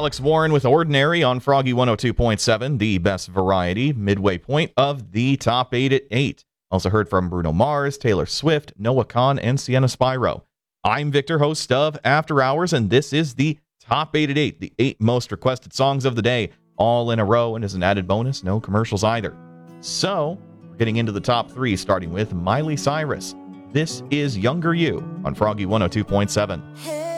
Alex Warren with Ordinary on Froggy 102.7, the best variety, midway point of the top 8 at 8. Also heard from Bruno Mars, Taylor Swift, Noah Kahan, and Sienna Spyro. I'm Victor, host of After Hours, and this is the top 8 at 8, the 8 most requested songs of the day, all in a row, and as an added bonus, no commercials either. So, we're getting into the top 3, starting with Miley Cyrus. This is Younger You on Froggy 102.7.